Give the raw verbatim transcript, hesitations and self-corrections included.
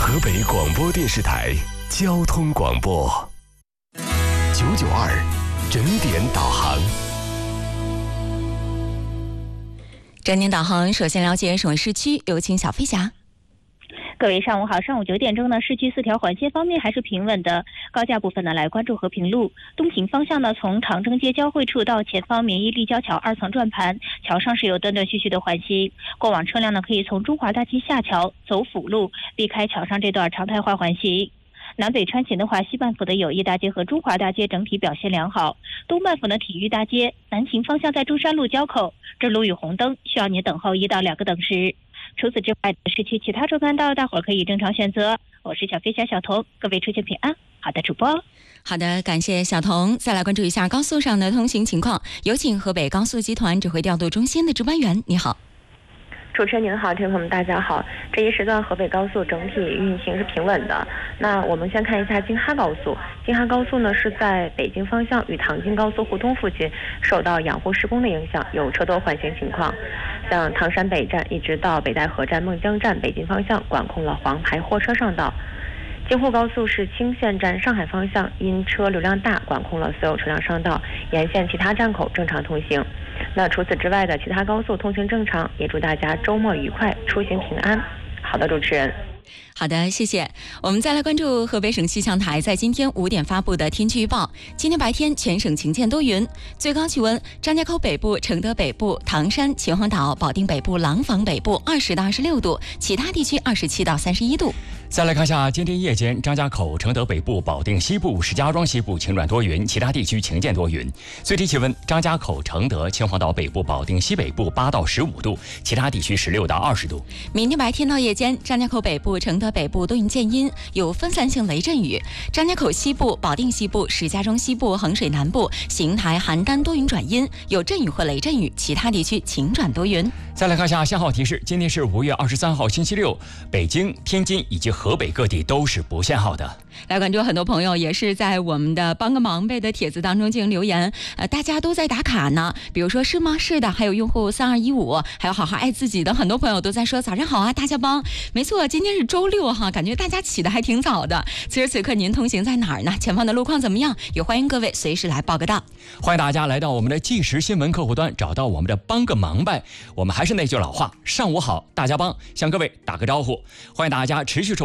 河北广播电视台交通广播九九二整点导航。 整点导航，首先了解省会市区，有请小飞侠。 各位上午好，上午九点钟呢，市区四条环线方面还是平稳的。高架部分呢，来关注和平路东行方向呢，从长征街交汇处到前方免疫立交桥二层转盘，桥上是有断断续续的缓行。过往车辆呢，可以从中华大街下桥走辅路，避开桥上这段常态化缓行。南北穿行的话，西半府的友谊大街和中华大街整体表现良好，东半府的体育大街南行方向在中山路交口，这路与红灯，需要你等候一到两个等时。除此之外，市区其他周干道大伙儿可以正常选择。我是小飞侠小童，各位出行平安。好的，主播。 好的，感谢小童。再来关注一下高速上的通行情况，有请河北高速集团指挥调度中心的值班员，你好。 主持人您好，听众朋友们大家好。这一时段河北高速整体运行是平稳的。那我们先看一下京哈高速。京哈高速呢是在北京方向与唐京高速互通附近受到养护施工的影响，有车多缓行情况。像唐山北站一直到北戴河站、孟江站北京方向管控了黄牌货车上道。京沪高速是清县站上海方向因车流量大，管控了所有车辆上道，沿线其他站口正常通行。那除此之外的其他高速通行正常，也祝大家周末愉快，出行平安。好的，主持人。 好的，谢谢。我们再来关注河北省气象台在今天五点发布的天气预报。今天白天全省晴间多云，最高气温张家口北部、承德北部、唐山、秦皇岛、保定北部、廊坊北部二十到二十六度，其他地区二十七到三十一度。 再来看下今天夜间张家口、承德北部、保定西部、石家庄西部晴转多云，其他地区晴间多云。最低气温张家口、承德、秦皇岛北部、保定西北部八到十五度，其他地区十六到二十度。 明天白天到夜间张家口北部、承德北部多云见阴，有分散性雷阵雨。张家口西部、保定西部、石家庄西部、衡水南部、邢台、邯郸多云转阴，有阵雨或雷阵雨，其他地区晴转多云。 再来看下信号提示，今天是五月二十三号星期六，北京、天津以及河北各地都是不限号的。 来关注，很多朋友也是在我们的帮个忙呗的帖子当中进行留言，呃，大家都在打卡呢。比如说是吗？是的，还有用户三二一五，还有好好爱自己的很多朋友都在说早上好啊，大家帮。没错，今天是周六哈，感觉大家起得还挺早的。此时此刻您通行在哪儿呢？前方的路况怎么样？也欢迎各位随时来报个到。 欢迎大家来到我们的即时新闻客户端，找到我们的帮个忙呗。我们还是那句老话，上午好，大家帮，向各位打个招呼。欢迎大家持续收